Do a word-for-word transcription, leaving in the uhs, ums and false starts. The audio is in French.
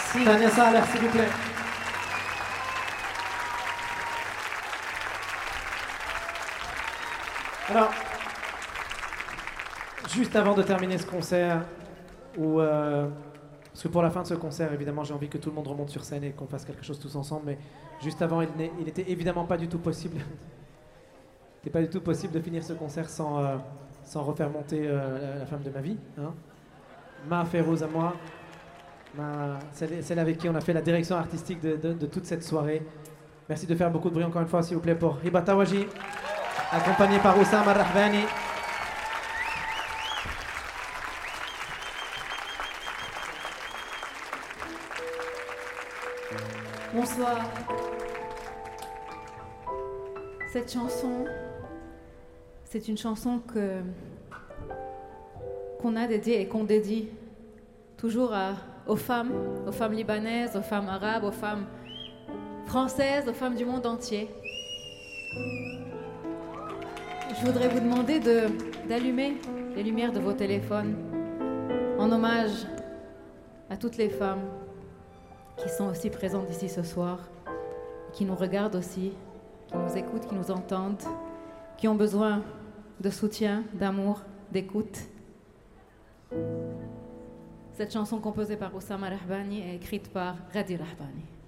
Tania Saleh, s'il vous plaît. Alors, juste avant de terminer ce concert, où, euh, parce que pour la fin de ce concert, évidemment, j'ai envie que tout le monde remonte sur scène et qu'on fasse quelque chose tous ensemble, mais juste avant, il n'était évidemment pas du tout possible, il n'était pas du tout possible de finir ce concert sans, euh, sans refaire monter euh, la, la femme de ma vie, hein. Ma Férouz à moi, ma, celle, celle avec qui on a fait la direction artistique de, de, de toute cette soirée. Merci de faire beaucoup de bruit encore une fois, s'il vous plaît, pour Hiba Tawaji, accompagné par Oussama Rahbani. Bonsoir. Cette chanson, c'est une chanson que qu'on a dédiée et qu'on dédie toujours à, aux femmes, aux femmes libanaises, aux femmes arabes, aux femmes françaises, aux femmes du monde entier. Je voudrais vous demander de, d'allumer les lumières de vos téléphones en hommage à toutes les femmes qui sont aussi présentes ici ce soir, qui nous regardent aussi, qui nous écoutent, qui nous entendent, qui ont besoin de soutien, d'amour, d'écoute. Cette chanson composée par Oussama Rahbani est écrite par Ghadi Rahbani.